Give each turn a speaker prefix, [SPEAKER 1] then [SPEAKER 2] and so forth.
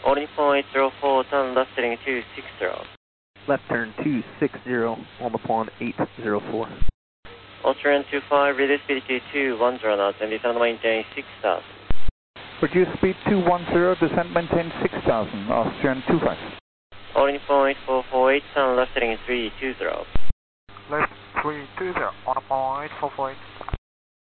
[SPEAKER 1] Holding point 804, turn left heading 260.
[SPEAKER 2] Left turn 260 on the pond 804.
[SPEAKER 1] Austrian 25, reduce speed to 210 knots and descend maintain 6000.
[SPEAKER 3] Reduce speed 210, descent maintain 6000, Austrian 25.
[SPEAKER 1] Holding point 448, turn left heading 320.
[SPEAKER 3] Left 320 on the point 448.